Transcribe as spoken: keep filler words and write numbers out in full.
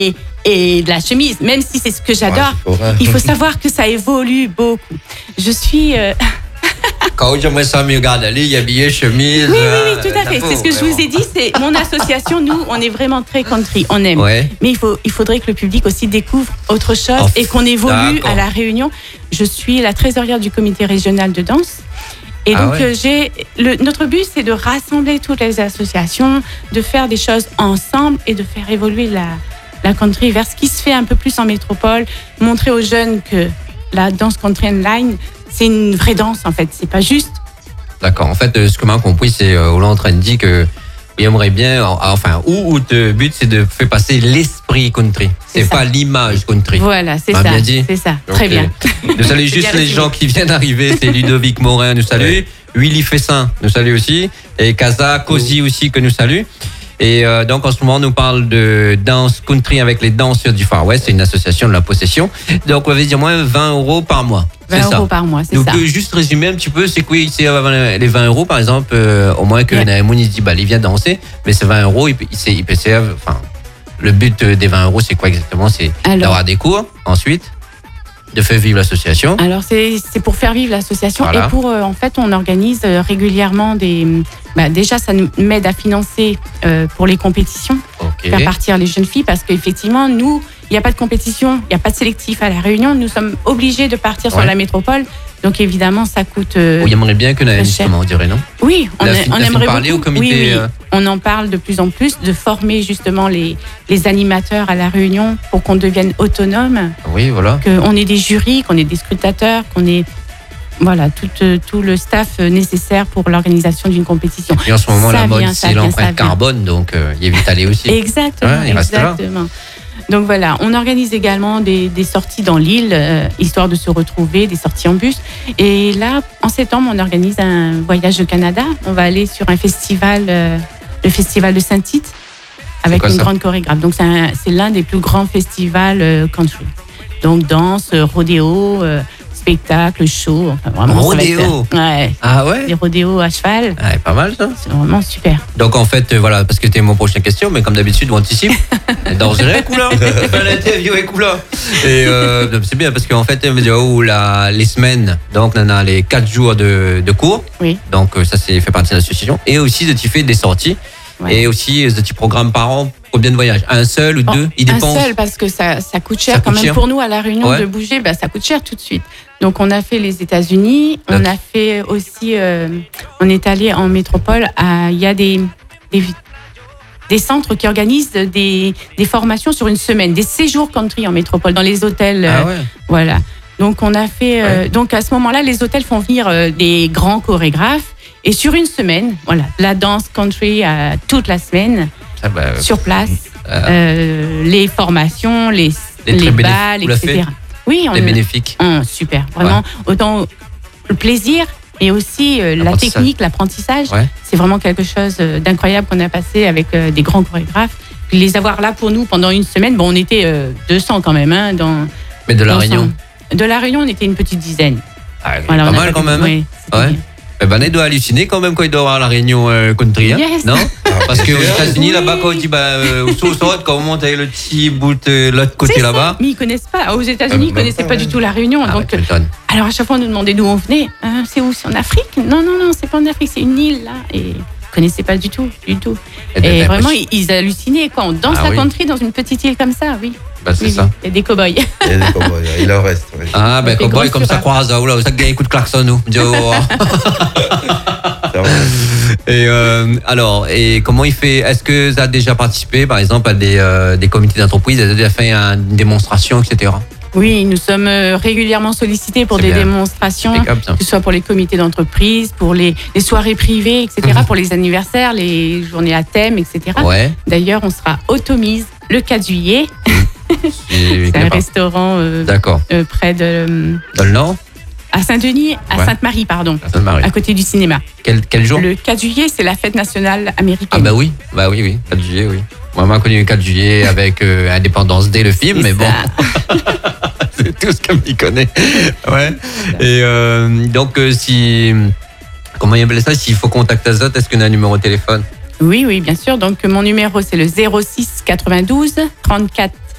et, et de la chemise, même si c'est ce que j'adore. Ouais, il faut savoir que ça évolue beaucoup. Je suis... Euh... Quand j'aimerais ça me regarder, aller habillé, chemise. Oui, oui, oui, tout à fait. C'est ce que je vous ai dit. C'est mon association. Nous, on est vraiment très country. On aime. Ouais. Mais il faut, il faudrait que le public aussi découvre autre chose oh, et qu'on évolue d'accord. à la Réunion. Je suis la trésorière du comité régional de danse. Et ah donc, ouais. euh, j'ai le, notre but, c'est de rassembler toutes les associations, de faire des choses ensemble et de faire évoluer la, la country vers ce qui se fait un peu plus en métropole. Montrer aux jeunes que la danse country and line, c'est une vraie danse, en fait. C'est pas juste. D'accord. En fait, ce que m'a compris, c'est euh, Hollande en train de dire que il aimerait bien, enfin, où, où le but, c'est de faire passer l'esprit country. C'est, c'est pas l'image country. Voilà, c'est on ça. Bien dit. C'est ça. Donc, très bien. Nous saluons juste les gens qui viennent d'arriver. C'est Ludovic Morin, nous salue. Ouais. Willy Fessin, nous salue aussi. Et Kaza Kosi aussi, que nous salue. Et euh, donc, en ce moment, on nous parle de danse country avec les danseurs du Far West. C'est une association de la possession. Donc, on va dire moins vingt euros par mois. vingt euros par mois, c'est donc, ça. Donc, juste résumer un petit peu, c'est quoi c'est les vingt euros, par exemple, euh, au moins que yeah. Naïmoun, il dit, bah, il vient danser, mais c'est vingt euros, il peut, il, il peut servir, enfin, le but des vingt euros, c'est quoi exactement? C'est alors, d'avoir des cours, ensuite, de faire vivre l'association. Alors, c'est, c'est pour faire vivre l'association voilà. et pour, euh, en fait, on organise euh, régulièrement des... Bah, déjà, ça nous m'aide à financer euh, pour les compétitions, okay. faire partir les jeunes filles, parce qu'effectivement, nous, il n'y a pas de compétition, il n'y a pas de sélectif à La Réunion, nous sommes obligés de partir ouais. sur la métropole, donc évidemment, ça coûte euh, oh, il aimerait bien que nous justement, on dirait, non? Oui, on, a, fin, on aimerait parler beaucoup. Au comité, oui, oui. Euh... On en parle de plus en plus, de former justement les, les animateurs à La Réunion pour qu'on devienne autonome. Oui, voilà. Qu'on ait des jurys, qu'on ait des scrutateurs, qu'on ait... Voilà, tout, tout le staff nécessaire pour l'organisation d'une compétition. Et en ce moment, ça la mode, vient, c'est l'empreinte carbone, donc euh, il est vite allé aussi. Exactement, ouais, exactement. Donc voilà, on organise également des, des sorties dans l'île, euh, histoire de se retrouver, des sorties en bus. Et là, en septembre, on organise un voyage au Canada. On va aller sur un festival, euh, le festival de Saint-Tite, avec une ça? grande chorégraphe. Donc c'est, un, c'est l'un des plus grands festivals euh, country. Donc danse, rodéo... Euh, spectacle, show, enfin vraiment. Rodéo. Ouais. Ah ouais. Des rodéos à cheval. Ah, pas mal ça. C'est vraiment super. Donc en fait, voilà, parce que c'était mon prochaine question, mais comme d'habitude, on anticipe. Dangereux, coula. L'interview est coula. Et euh, c'est bien parce qu'en fait, oh, la, les semaines, donc on a les quatre jours de, de cours. Oui. Donc ça, c'est fait partie de l'association. Et aussi de faire des sorties. Ouais. Et aussi des petits programmes par an. Combien de voyages? Un seul ou deux? Il dépend. Un seul, parce que ça, ça coûte cher ça quand coûte même cher. Pour nous à La Réunion ouais. de bouger, bah, ça coûte cher tout de suite. Donc on a fait les États-Unis, on okay. a fait aussi, euh, on est allé en métropole. Il y a des, des des centres qui organisent des, des formations sur une semaine, des séjours country en métropole dans les hôtels. Ah ouais. euh, voilà. Donc on a fait. Euh, ouais. Donc à ce moment-là, les hôtels font venir euh, des grands chorégraphes et sur une semaine, voilà, la danse country euh, toute la semaine ah bah, euh, sur place. Euh, euh, les formations, les, les, les balles, et cetera. Oui, on les bénéfiques. On, super, vraiment. Ouais. Autant le plaisir et aussi euh, la technique, l'apprentissage. Ouais. C'est vraiment quelque chose d'incroyable qu'on a passé avec euh, des grands chorégraphes. Puis les avoir là pour nous pendant une semaine, bon, on était euh, deux cents quand même. Hein, dans, Mais de la Réunion son... De la Réunion, on était une petite dizaine. Ah, voilà, pas mal quand même. Oui, ouais. Eh ben, il doit halluciner quand même quand il doit avoir la réunion euh, country, hein, yes. non? Parce qu'aux États-Unis, oui. Là-bas, quand on dit, bah, euh, au sous-sol, quand on monte avec le petit bout de l'autre côté c'est là-bas. Ça. Mais ils connaissent pas. Aux États-Unis, euh, ils connaissaient pas, pas du tout la Réunion. Ah, donc, ouais, euh, alors à chaque fois, on nous demandait d'où on venait. Euh, c'est où? C'est en Afrique? Non, non, non, c'est pas en Afrique, c'est une île là. Et ils connaissaient pas du tout, du tout. Et, et vraiment, ils, ils hallucinaient quand on danse ah, la oui. country dans une petite île comme ça, oui. Bah, c'est oui, ça. Il y a des cow-boys. Il y a des cow-boys, il en reste. Oui. Ah, ben, cow-boys comme ça croise, oh là, ça gagne un coup de klaxon, nous. Et euh, alors, et comment il fait? Est-ce que ça a déjà participé, par exemple, à des, euh, des comités d'entreprise? Vous avez déjà fait une démonstration, et cetera? Oui, nous sommes régulièrement sollicités pour c'est des bien. démonstrations, que ce soit pour les comités d'entreprise, pour les, les soirées privées, et cetera, mmh. pour les anniversaires, les journées à thème, et cetera. Ouais. D'ailleurs, on sera automise le quatre juillet. C'est, c'est un restaurant euh, euh, près de... Euh, Dans le Nord? À Saint-Denis, à ouais. Sainte-Marie, pardon. À Sainte-Marie. À côté du cinéma. Quel, quel jour? Le quatre juillet, c'est la fête nationale américaine. Ah bah oui, bah oui, oui, quatre juillet, oui. Moi, j'ai connu le quatre juillet avec euh, Indépendance Day, le film, c'est mais ça. Bon. C'est tout ce qu'on y connaît. Ouais. Et euh, donc, euh, si... Comment il appelle ça? S'il faut contacter Azot, est-ce qu'on a un numéro de téléphone? Oui, oui, bien sûr. Donc, mon numéro, c'est le zéro six quatre-vingt-douze trente-quatre